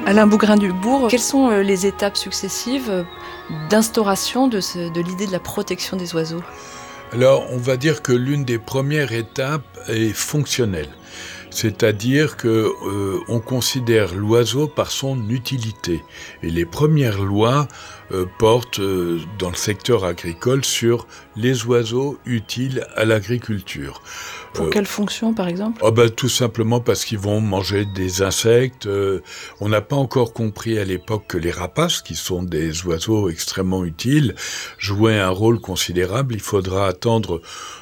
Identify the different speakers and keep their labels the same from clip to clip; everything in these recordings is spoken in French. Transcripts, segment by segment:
Speaker 1: Alain Bougrain-Dubourg, quelles sont les étapes successives d'instauration de l'idée de la protection des oiseaux ?
Speaker 2: Alors, on va dire que l'une des premières étapes est fonctionnelle. C'est-à-dire que on considère l'oiseau par son utilité. Et les premières lois portent dans le secteur agricole sur les oiseaux utiles à l'agriculture.
Speaker 1: Pour quelle fonction, par exemple ?
Speaker 2: Tout simplement parce qu'ils vont manger des insectes. On n'a pas encore compris à l'époque que les rapaces, qui sont des oiseaux extrêmement utiles, jouaient un rôle considérable. Il faudra attendre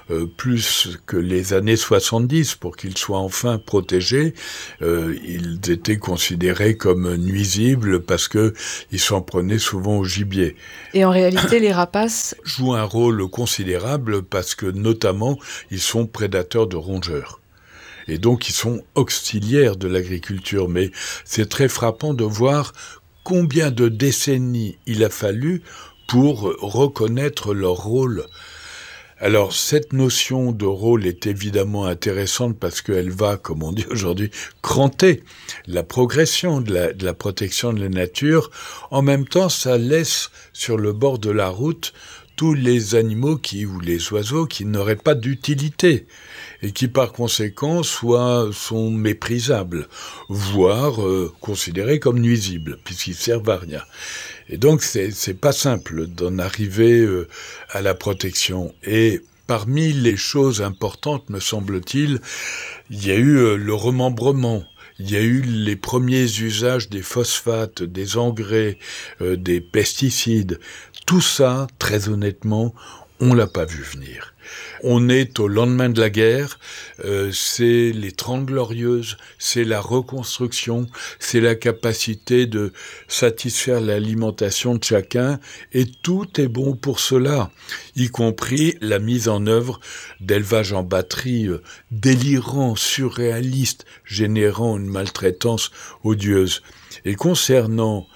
Speaker 2: plus que les années 70 pour qu'ils soient enfin protégés. Ils étaient considérés comme nuisibles parce que ils s'en prenaient souvent au gibier.
Speaker 1: Et en réalité, les rapaces
Speaker 2: jouent un rôle considérable parce que notamment ils sont prédateurs de rongeurs. Et donc ils sont auxiliaires de l'agriculture. Mais c'est très frappant de voir combien de décennies il a fallu pour reconnaître leur rôle. Alors, cette notion de rôle est évidemment intéressante parce qu'elle va, comme on dit aujourd'hui, cranter la progression de la protection de la nature. En même temps, ça laisse sur le bord de la route tous les animaux ou les oiseaux qui n'auraient pas d'utilité et qui, par conséquent, sont méprisables, voire considérés comme nuisibles, puisqu'ils servent à rien. Et donc, c'est pas simple d'en arriver à la protection. Et parmi les choses importantes, me semble-t-il, il y a eu le remembrement. Il y a eu les premiers usages des phosphates, des engrais, des pesticides. Tout ça, très honnêtement, on l'a pas vu venir. On est au lendemain de la guerre, c'est les 30 Glorieuses, c'est la reconstruction, c'est la capacité de satisfaire l'alimentation de chacun, et tout est bon pour cela, y compris la mise en œuvre d'élevage en batterie délirant, surréaliste, générant une maltraitance odieuse. Et concernant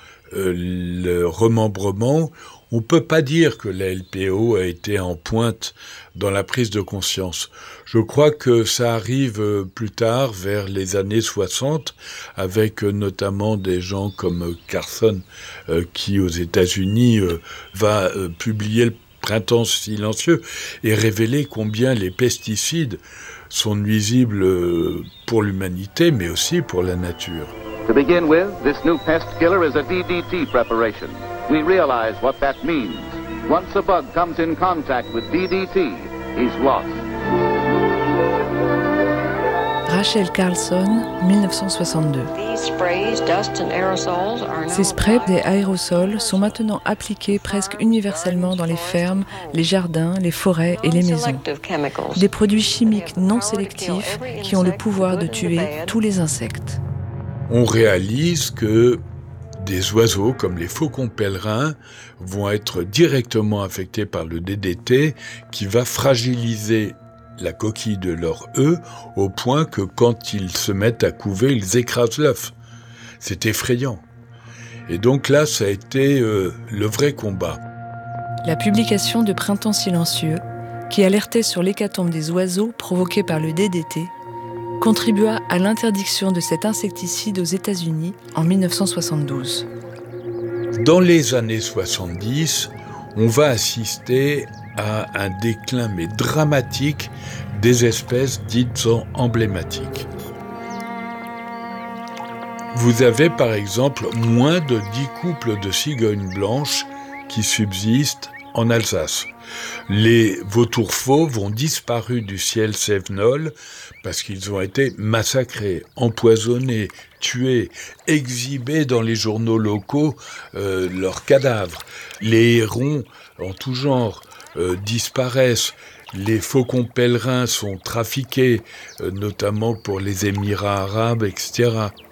Speaker 2: le remembrement, on peut pas dire que la LPO a été en pointe dans la prise de conscience. Je crois que ça arrive plus tard, vers les années 60, avec notamment des gens comme Carson, qui aux États-Unis va publier le Printemps silencieux et révéler combien les pesticides sont nuisibles pour l'humanité, mais aussi pour la nature.
Speaker 3: To begin with, this new pest killer is a DDT preparation. We realize what that means. Once a bug comes in contact with DDT, he's lost.
Speaker 1: Rachel Carlson, 1962. Ces sprays et aérosols sont maintenant appliqués presque universellement dans les fermes, les jardins, les forêts et les maisons. Des produits chimiques non sélectifs qui ont le pouvoir de tuer tous les insectes.
Speaker 2: On réalise que des oiseaux comme les faucons pèlerins vont être directement affectés par le DDT qui va fragiliser la coquille de leur œuf au point que quand ils se mettent à couver, ils écrasent l'œuf. C'est effrayant. Et donc là, ça a été le vrai combat.
Speaker 1: La publication de Printemps silencieux, qui alertait sur l'hécatombe des oiseaux provoquée par le DDT, contribua à l'interdiction de cet insecticide aux États-Unis en 1972.
Speaker 2: Dans les années 70, on va assister à un déclin mais dramatique des espèces dites emblématiques. Vous avez par exemple moins de 10 couples de cigognes blanches qui subsistent en Alsace. Les vautours fauves ont disparu du ciel cévenol parce qu'ils ont été massacrés, empoisonnés, tués, exhibés dans les journaux locaux leurs cadavres. Les hérons en tout genre disparaissent. Les faucons pèlerins sont trafiqués, notamment pour les Émirats arabes, etc.